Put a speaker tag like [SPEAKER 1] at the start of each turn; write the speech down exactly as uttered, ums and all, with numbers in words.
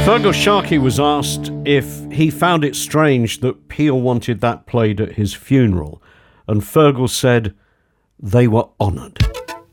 [SPEAKER 1] Feargal Sharkey was asked if he found it strange that Peel wanted that played at his funeral, and Feargal said they were honoured.